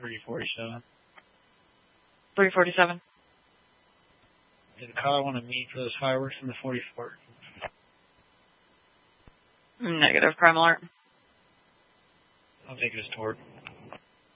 347. 347. Did the caller want to meet for those fireworks in the 44? Negative, crime alert. I'll take it as toward.